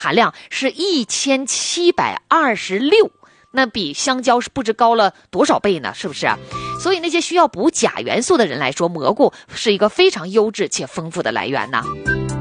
含量是1726，那比香蕉是不知高了多少倍呢，是不是？所以那些需要补钾元素的人来说，蘑菇是一个非常优质且丰富的来源呢。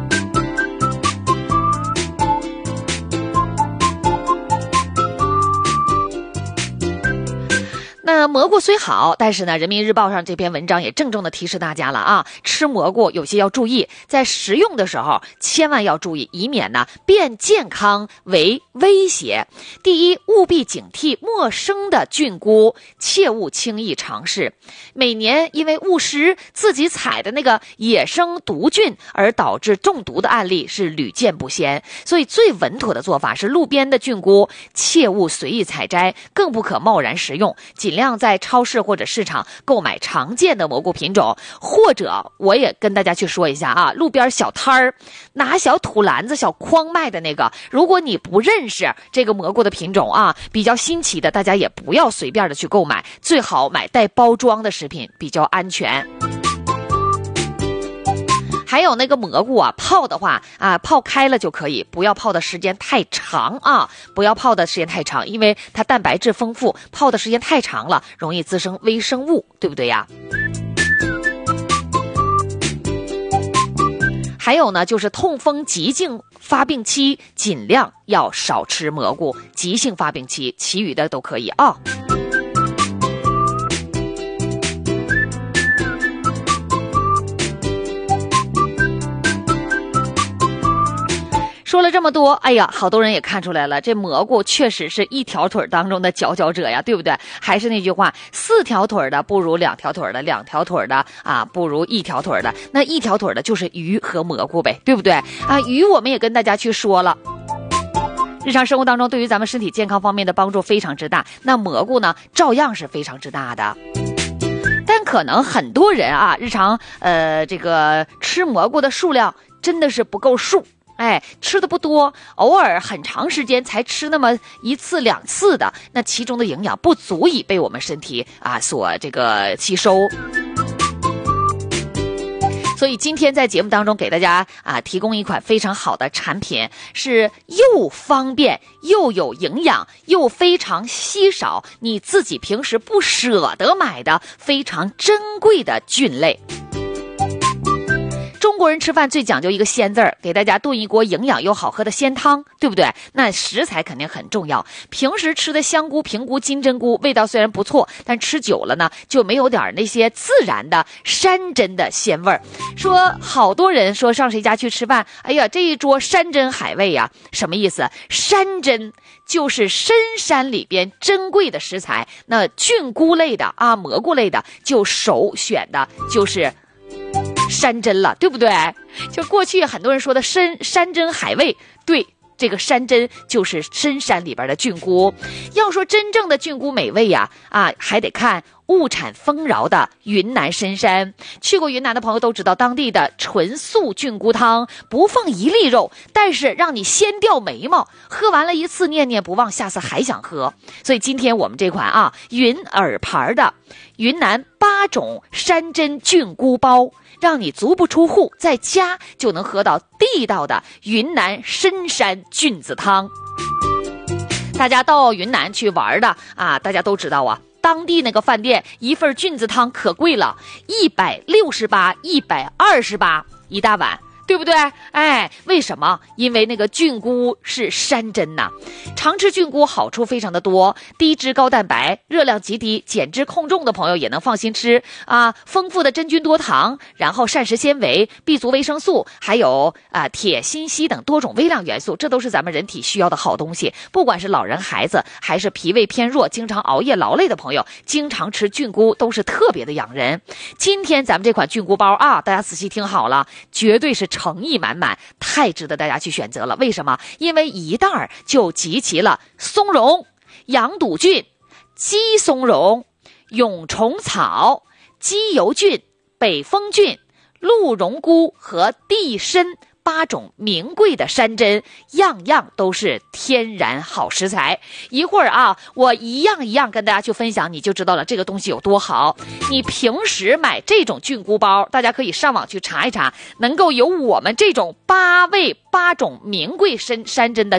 那蘑菇虽好，但是呢，人民日报上这篇文章也郑重的提示大家了啊，吃蘑菇有些要注意，在食用的时候千万要注意，以免呢变健康为威胁。第一，务必警惕陌生的菌菇，切勿轻易尝试。每年因为误食自己采的那个野生毒菌而导致中毒的案例是屡见不鲜，所以最稳妥的做法是路边的菌菇切勿随意采摘，更不可贸然食用，尽量在超市或者市场购买常见的蘑菇品种，或者我也跟大家去说一下啊，路边小摊儿拿小土篮子小筐卖的那个，如果你不认识这个蘑菇的品种啊，比较新奇的，大家也不要随便的去购买，最好买带包装的食品比较安全。还有那个蘑菇啊，泡的话啊，泡开了就可以，不要泡的时间太长啊，不要泡的时间太长，因为它蛋白质丰富，泡的时间太长了，容易滋生微生物，对不对呀？还有呢，就是痛风急性发病期，尽量要少吃蘑菇，急性发病期，其余的都可以啊。说了这么多，哎呀，好多人也看出来了，这蘑菇确实是一条腿当中的佼佼者呀，对不对？还是那句话，四条腿的不如两条腿的，两条腿的啊不如一条腿的，那一条腿的就是鱼和蘑菇呗，对不对？啊，鱼我们也跟大家去说了，日常生活当中对于咱们身体健康方面的帮助非常之大，那蘑菇呢照样是非常之大的。但可能很多人啊，日常这个吃蘑菇的数量真的是不够数。哎，吃的不多，偶尔很长时间才吃那么一次两次的，那其中的营养不足以被我们身体所这个吸收。所以今天在节目当中给大家提供一款非常好的产品，是又方便又有营养又非常稀少，你自己平时不舍得买的非常珍贵的菌类。中国人吃饭最讲究一个鲜字儿，给大家炖一锅营养又好喝的鲜汤，对不对？那食材肯定很重要。平时吃的香菇、平菇、金针菇味道虽然不错，但吃久了呢就没有点那些自然的山珍的鲜味儿。说好多人说上谁家去吃饭，哎呀，这一桌山珍海味呀，什么意思？山珍就是深山里边珍贵的食材，那菌菇类的蘑菇类的就首选的就是山珍了，对不对？就过去很多人说的山珍海味，对，这个山珍就是深山里边的菌菇。要说真正的菌菇美味呀，还得看物产丰饶的云南深山。去过云南的朋友都知道，当地的纯素菌菇汤不放一粒肉，但是让你先掉眉毛，喝完了一次念念不忘，下次还想喝。所以今天我们这款云耳牌的云南8种山珍菌菇包，让你足不出户，在家就能喝到地道的云南深山菌子汤。大家到云南去玩的大家都知道当地那个饭店一份菌子汤可贵了，168、128一大碗，对不对？哎，为什么？因为那个菌菇是山珍呐。常吃菌菇好处非常的多，低脂高蛋白，热量极低，减脂控重的朋友也能放心吃丰富的真菌多糖，然后膳食纤维、B 族维生素，还有铁、锌、硒等多种微量元素，这都是咱们人体需要的好东西。不管是老人孩子，还是脾胃偏弱、经常熬夜劳累的朋友，经常吃菌菇都是特别的养人。今天咱们这款菌菇包大家仔细听好了，绝对是诚意满满，太值得大家去选择了。为什么？因为一袋就集齐了松茸、羊肚菌、鸡松茸、蛹虫草、鸡油菌、北风菌、鹿茸菇和地参 8种名贵的山珍，样样都是天然好食材。一会儿啊，我一样一样跟大家去分享，你就知道了这个东西有多好。你平时买这种菌菇包，大家可以上网去查一查，能够有我们这种8种名贵山珍的